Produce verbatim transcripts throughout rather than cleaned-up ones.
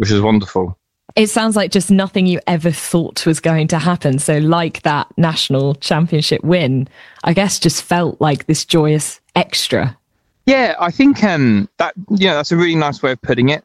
which was wonderful. It sounds like just nothing you ever thought was going to happen. So like that national championship win, I guess just felt like this joyous extra. Yeah, I think um, that, you know, that's a really nice way of putting it.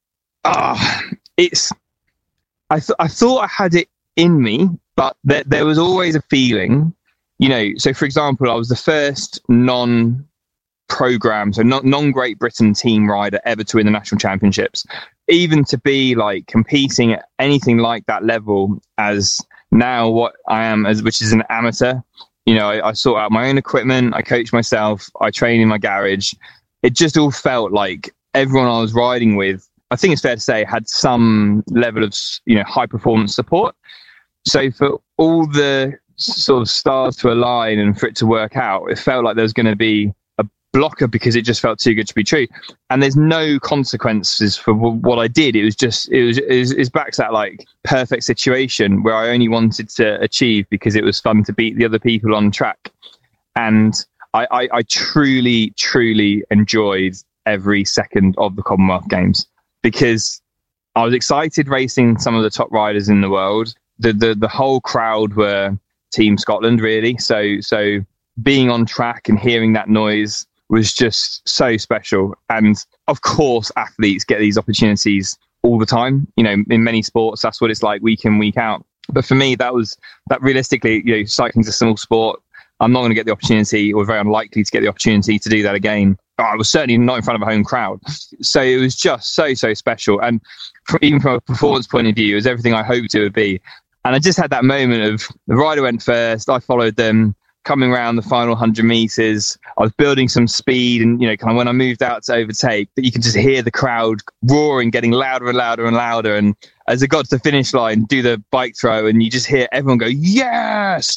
Ah, uh, it's, I, th- I thought I had it in me, but there, there was always a feeling, you know, so for example, I was the first non-program, so non- non-Great Britain team rider ever to win the national championships. Even to be like competing at anything like that level as now what I am, as which is an amateur, you know, I, I sort out my own equipment, I coach myself, I train in my garage. It just all felt like everyone I was riding with, I think it's fair to say, had some level of, you know, high performance support. So for all the sort of stars to align and for it to work out, it felt like there was going to be blocker because it just felt too good to be true, and there's no consequences for w- what I did. It was just it was, it was it's back to that like perfect situation where I only wanted to achieve because it was fun to beat the other people on track, and I, I, I truly truly enjoyed every second of the Commonwealth Games because I was excited racing some of the top riders in the world. The the the whole crowd were Team Scotland really, so so being on track and hearing that noise was just so special. And of course, athletes get these opportunities all the time. You know, in many sports, that's what it's like week in, week out. But for me, that was that realistically, you know, cycling's a small sport. I'm not going to get the opportunity, or very unlikely to get the opportunity to do that again. I was certainly not in front of a home crowd. So it was just so, so special. And from, even from a performance point of view, it was everything I hoped it would be. And I just had that moment of the rider went first, I followed them. Coming around the final one hundred meters, I was building some speed, and you know, kind of when I moved out to overtake, that you can just hear the crowd roaring, getting louder and louder and louder. And as I got to the finish line, do the bike throw, and you just hear everyone go, "Yes!"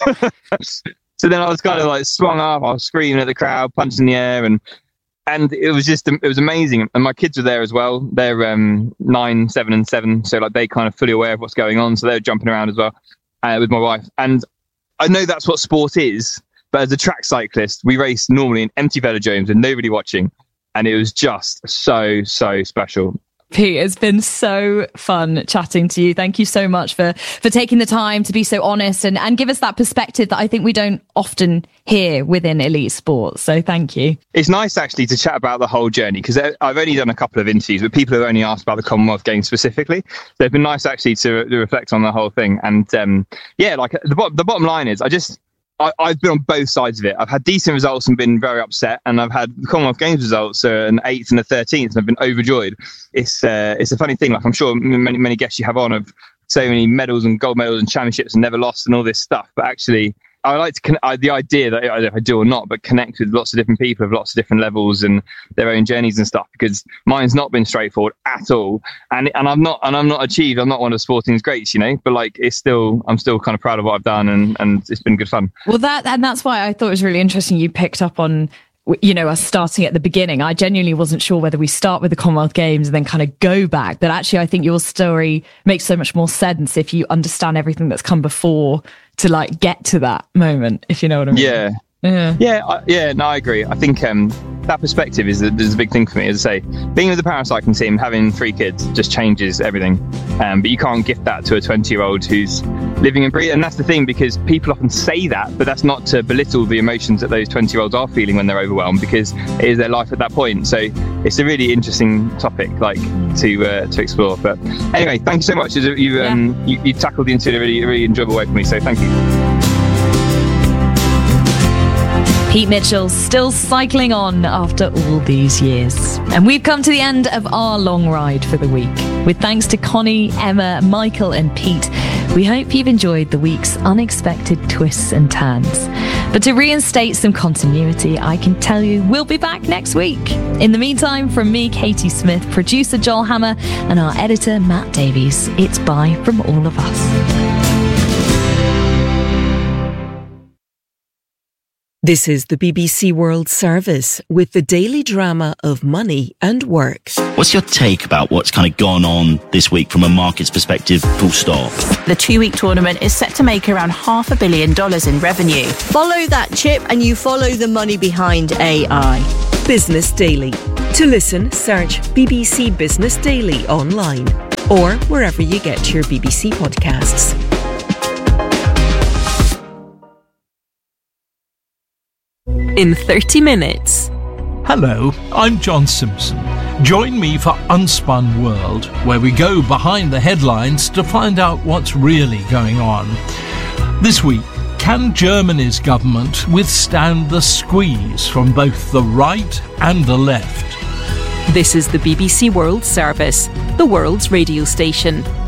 So then I was kind of like swung up, I was screaming at the crowd, punching the air, and and it was just it was amazing. And my kids were there as well. They're um, nine, seven, and seven, so like they kind of fully aware of what's going on. So they were jumping around as well uh, with my wife. And I know that's what sport is, but as a track cyclist, we race normally in empty velodromes with nobody watching. And it was just so, so special. Pete, it's been so fun chatting to you. Thank you so much for, for taking the time to be so honest and, and give us that perspective that I think we don't often hear within elite sports. So thank you. It's nice actually to chat about the whole journey, because I've only done a couple of interviews, but people have only asked about the Commonwealth Games specifically. So it's been nice actually to, to reflect on the whole thing. And um, yeah, like the, bo- the bottom line is I just... I, I've been on both sides of it. I've had decent results and been very upset, and I've had the Commonwealth Games results, uh, an eighth and a thirteenth, and I've been overjoyed. It's uh, it's a funny thing. Like I'm sure many many guests you have on have so many medals and gold medals and championships and never lost and all this stuff. But actually, I like to con- I, the idea that I don't know if I do or not, but connect with lots of different people of lots of different levels and their own journeys and stuff. Because mine's not been straightforward at all, and and I'm not and I'm not achieved. I'm not one of sporting's greats, you know. But like, it's still I'm still kind of proud of what I've done, and and it's been good fun. Well, that and that's why I thought it was really interesting. You picked up on, you know, us starting at the beginning. I genuinely wasn't sure whether we start with the Commonwealth Games and then kind of go back. But actually, I think your story makes so much more sense if you understand everything that's come before to like get to that moment, if you know what I mean. Yeah. Yeah. Yeah. I, yeah. No, I agree. I think um, that perspective is a, is a big thing for me. As I say, being with the paracycling team, having three kids just changes everything. Um, but you can't gift that to a twenty year old who's living and breathing. And that's the thing, because people often say that, but that's not to belittle the emotions that those twenty year olds are feeling when they're overwhelmed, because it is their life at that point. So it's a really interesting topic, like to uh, to explore. But anyway, thank you so much. You um, yeah. you, you tackled the interview in a really, really enjoyable way for me. So thank you. Pete Mitchell still cycling on after all these years. And we've come to the end of our long ride for the week. With thanks to Connie, Emma, Michael and Pete, we hope you've enjoyed the week's unexpected twists and turns. But to reinstate some continuity, I can tell you we'll be back next week. In the meantime, from me, Katie Smith, producer Joel Hammer and our editor Matt Davies, it's bye from all of us. This is the B B C World Service with the daily drama of money and work. What's your take about what's kind of gone on this week from a market's perspective, full stop? The two-week tournament is set to make around half a billion dollars in revenue. Follow that chip and you follow the money behind A I. Business Daily. To listen, search B B C Business Daily online. or wherever you get your B B C podcasts. In thirty minutes. Hello, I'm John Simpson. Join me for Unspun World, where we go behind the headlines to find out what's really going on. This week, can Germany's government withstand the squeeze from both the right and the left? This is the B B C World Service, the world's radio station.